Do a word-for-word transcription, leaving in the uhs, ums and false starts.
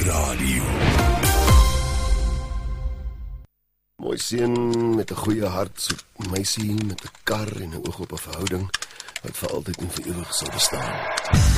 Radio. Mooi seun met 'n goeie hart, so meisie met 'n kar en 'n oog op 'n verhouding wat vir altyd en vir ewig sal bestaan.